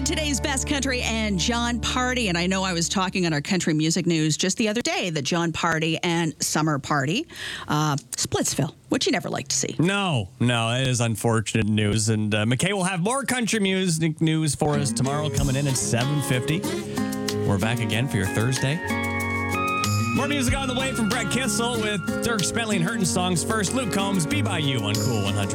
today's Best Country and John Party. And I know I was talking on our country music news just the other day that John Party and Summer Party, Splitsville, which you never like to see. No, it is unfortunate news. And McKay will have more country music news for us tomorrow coming in at 7:50. We're back again for your Thursday. More music on the way from Brett Kissel with Dirk Bentley and Hurtin' songs. First, Luke Combs, Be By You on Cool 100.